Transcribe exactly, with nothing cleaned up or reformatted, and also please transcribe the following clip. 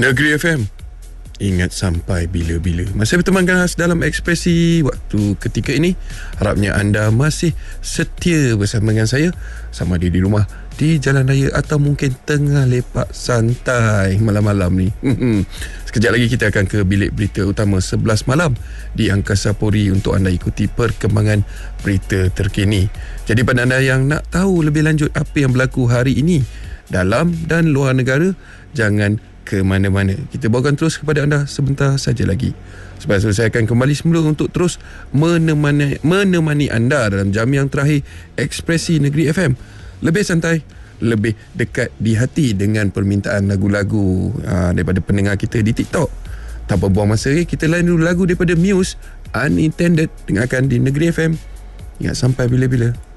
Negeri F M, ingat sampai bila-bila. Masih bertemankan khas dalam ekspresi waktu ketika ini. Harapnya anda masih setia bersama dengan saya, sama dia di rumah, di jalan raya, atau mungkin tengah lepak santai malam-malam ni. Sekejap lagi kita akan ke bilik berita utama sebelas malam di Angkasa Puri untuk anda ikuti perkembangan berita terkini. Jadi pada anda yang nak tahu lebih lanjut apa yang berlaku hari ini dalam dan luar negara, jangan ke mana-mana. Kita bawakan terus kepada anda sebentar saja lagi. Sebab itu saya akan kembali semula untuk terus menemani, menemani anda dalam jam yang terakhir Ekspresi Negeri F M. Lebih santai, lebih dekat di hati dengan permintaan lagu-lagu aa, daripada pendengar kita di TikTok. Tanpa buang masa, kita lain dulu lagu daripada Muse, Unintended. Dengarkan di Negeri F M. Ingat sampai bila-bila.